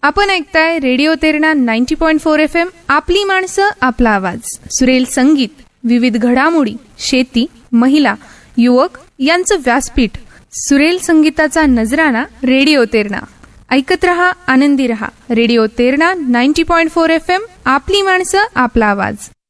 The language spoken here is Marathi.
आपण ऐकताय रेडिओ तेरणा 90.4 FM. आपली माणसं आपला आवाज. सुरेल संगीत, विविध घडामोडी, शेती, महिला, युवक यांचं व्यासपीठ. सुरेल संगीताचा नजराणा रेडिओ तेरणा. ऐकत रहा, आनंदी रहा. Radio Terna 90.4 FM. आपली माणसं आपला आवाज.